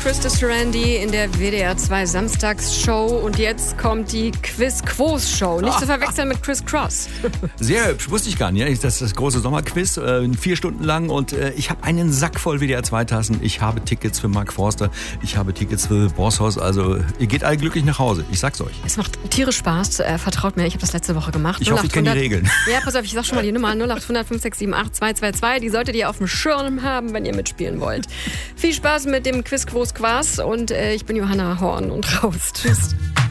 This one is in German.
Christa Sorandi in der WDR 2 Samstagsshow. Und jetzt kommt die Quiz-Quos-Show. Nicht zu verwechseln mit Chris Cross. Sehr hübsch, wusste ich gar nicht. Das ist das große Sommerquiz, 4 Stunden lang. Und ich habe einen Sack voll WDR 2-Tassen. Ich habe Tickets für Mark Forster. Ich habe Tickets für Bosshaus. Also ihr geht alle glücklich nach Hause. Ich sag's euch. Es macht tierisch Spaß. Vertraut mir, ich habe das letzte Woche gemacht. Ich hoffe, ich kenne die Regeln. Ja, pass auf, ich sag schon mal die Nummer 0800 567 222. Die solltet ihr auf dem Schirm haben, wenn ihr mitspielen wollt. Viel Spaß mit dem Quiz-Quos-Quas und ich bin Johanna Horn und raus. Tschüss.